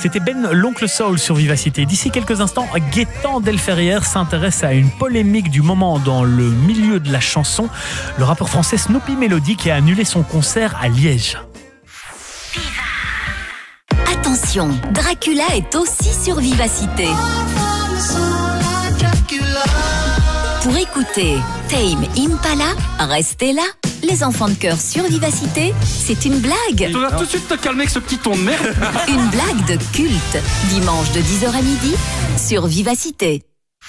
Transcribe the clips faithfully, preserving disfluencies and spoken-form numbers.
C'était Ben l'Oncle Soul sur Vivacité. D'ici quelques instants, Gaëtan Delferrière s'intéresse à une polémique du moment dans le milieu de la chanson. Le rappeur français Snoopy Melody qui a annulé son concert à Liège. Attention, Dracula est aussi sur Vivacité. Pour écouter Tame Impala, restez là. Les enfants de cœur sur Vivacité, c'est une blague. Tu vas tout de suite te calmer avec ce petit ton de merde. Une blague de culte, dimanche de dix heures à midi, sur Vivacité.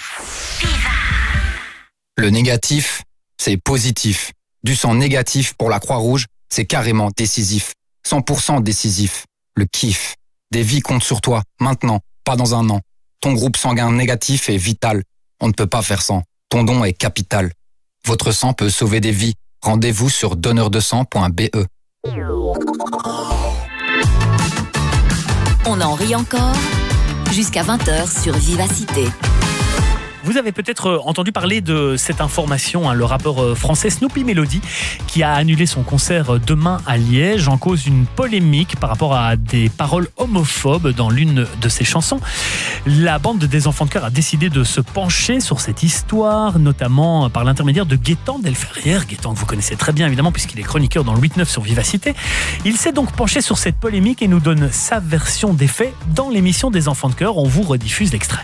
Le négatif, c'est positif. Du sang négatif pour la Croix-Rouge, c'est carrément décisif. cent pour cent décisif. Le kiff. Des vies comptent sur toi, maintenant, pas dans un an. Ton groupe sanguin négatif est vital. On ne peut pas faire sans. Ton don est capital. Votre sang peut sauver des vies. Rendez-vous sur donneur de sang point b e. On en rit encore jusqu'à vingt heures sur Vivacité. Vous avez peut-être entendu parler de cette information, hein, le rappeur français Snoopy Melody qui a annulé son concert demain à Liège en cause d'une polémique par rapport à des paroles homophobes dans l'une de ses chansons. La bande des enfants de cœur a décidé de se pencher sur cette histoire, notamment par l'intermédiaire de Gaëtan Delferrière, Gaëtan que vous connaissez très bien évidemment puisqu'il est chroniqueur dans le huit neuf sur Vivacité. Il s'est donc penché sur cette polémique et nous donne sa version des faits dans l'émission des enfants de cœur. On vous rediffuse l'extrait.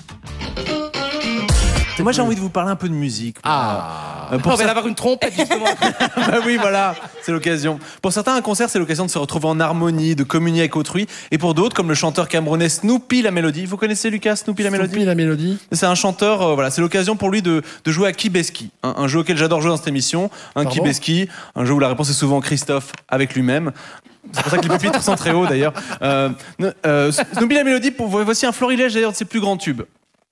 Moi j'ai envie de vous parler un peu de musique. Ah, euh, pour on va ça... avoir une trompette justement. Bah oui, voilà, c'est l'occasion. Pour certains, un concert, c'est l'occasion de se retrouver en harmonie, de communier avec autrui. Et pour d'autres, comme le chanteur camerounais Snoopy La Mélodie. Vous connaissez Lucas Snoopy La Mélodie? Snoopy La Mélodie. C'est un chanteur, euh, voilà, c'est l'occasion pour lui de, de jouer à Kibeski, un, un jeu auquel j'adore jouer dans cette émission. Un Pardon Kibeski, un jeu où la réponse est souvent Christophe avec lui-même. C'est pour ça que les pupitres sont très hauts d'ailleurs. Euh, euh, Snoopy La Mélodie, pour, voici un florilège d'ailleurs de ses plus grands tubes.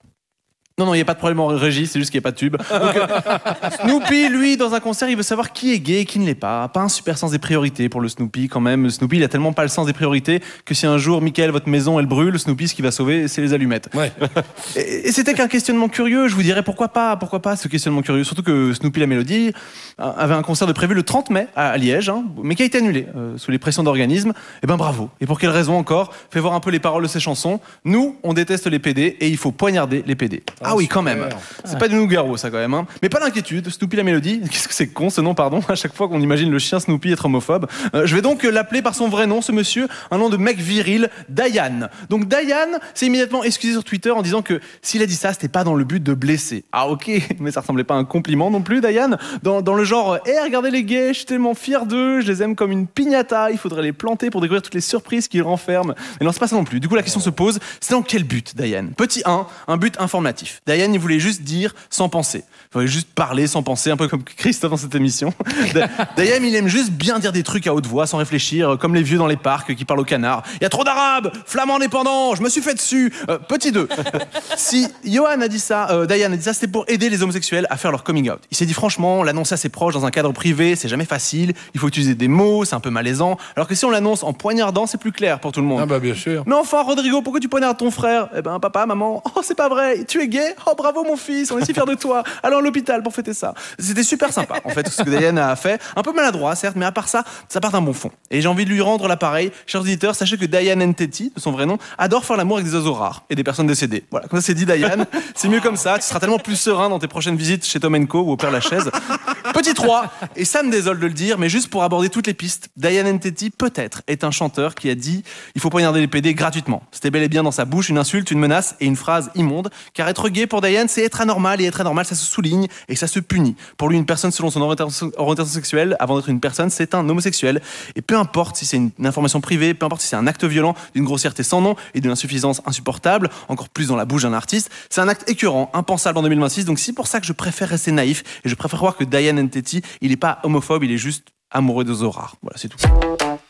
Non, non, il n'y a pas de problème en régie, c'est juste qu'il n'y a pas de tube. Donc, euh, Snoopy, lui, dans un concert, il veut savoir qui est gay et qui ne l'est pas. Pas un super sens des priorités pour le Snoopy, quand même. Snoopy, il a tellement pas le sens des priorités que si un jour, Michael, votre maison, elle brûle, Snoopy, ce qu'il va sauver, c'est les allumettes. Ouais. Et, et c'était qu'un questionnement curieux, je vous dirais pourquoi pas, pourquoi pas ce questionnement curieux. Surtout que Snoopy La Mélodie avait un concert de prévu le trente mai à Liège, hein, mais qui a été annulé euh, sous les pressions d'organismes. Et ben bravo. Et pour quelle raison encore? Fait voir un peu les paroles de ses chansons. Nous, on déteste les P D et il faut poignarder les P D. Ah, ah oui, super. Quand même. C'est pas du Nougaro, ça, quand même. Hein. Mais pas d'inquiétude, Snoopy La Mélodie, qu'est-ce que c'est con ce nom, pardon, à chaque fois qu'on imagine le chien Snoopy être homophobe. Euh, je vais donc l'appeler par son vrai nom, ce monsieur, un nom de mec viril, Diane. Donc Diane s'est immédiatement excusé sur Twitter en disant que s'il a dit ça, c'était pas dans le but de blesser. Ah ok, mais ça ressemblait pas à un compliment non plus, Diane. Dans, dans le genre, hé, hey, regardez les gays, je suis tellement fier d'eux, je les aime comme une piñata, il faudrait les planter pour découvrir toutes les surprises qu'ils renferment. Mais non, c'est pas ça non plus. Du coup, la question se pose, c'est dans quel but, Diane? Petit un, un but informatif. Diane, il voulait juste dire sans penser. Il fallait juste parler sans penser, un peu comme Christophe dans cette émission. Diane, il aime juste bien dire des trucs à haute voix, sans réfléchir, comme les vieux dans les parcs qui parlent au canard. Il y a trop d'arabes, flamands indépendants, je me suis fait dessus. Euh, petit deux. Si Johan a dit ça, euh, Diane a dit ça, c'était pour aider les homosexuels à faire leur coming out. Il s'est dit franchement, l'annoncer à ses proches dans un cadre privé, c'est jamais facile. Il faut utiliser des mots, c'est un peu malaisant. Alors que si on l'annonce en poignardant, c'est plus clair pour tout le monde. Ah bah bien sûr. Mais enfin, Rodrigo, pourquoi tu poignardes ton frère? Eh ben, papa, maman, oh c'est pas vrai, tu es gay? Oh bravo mon fils, on est si fiers de toi. Allons à l'hôpital pour fêter ça. C'était super sympa, en fait, ce que Diane a fait. Un peu maladroit, certes, mais à part ça, ça part d'un bon fond. Et j'ai envie de lui rendre l'appareil. Chers auditeurs, sachez que Diane Nteti, de son vrai nom, adore faire l'amour avec des oiseaux rares et des personnes décédées. Voilà, comme ça c'est dit Diane. C'est mieux comme ça, tu seras tellement plus serein dans tes prochaines visites chez Tom and Co ou au Père Lachaise. Petit trois, et ça me désole de le dire, mais juste pour aborder toutes les pistes, Diane Nteti, peut-être, est un chanteur qui a dit « Il faut poignarder les P D gratuitement ». C'était bel et bien dans sa bouche une insulte, une menace et une phrase immonde, car être gay pour Diane, c'est être anormal, et être anormal, ça se souligne et ça se punit. Pour lui, une personne selon son orientation, orientation sexuelle, avant d'être une personne, c'est un homosexuel. Et peu importe si c'est une, une information privée, peu importe si c'est un acte violent, d'une grossièreté sans nom et d'une insuffisance insupportable, encore plus dans la bouche d'un artiste, c'est un acte écœurant, impensable en deux mille vingt-six, donc c'est pour ça que je préfère rester naïf, et je préfère croire que Diane Nteti, il est pas homophobe, il est juste amoureux des oiseaux rares. Voilà, c'est tout.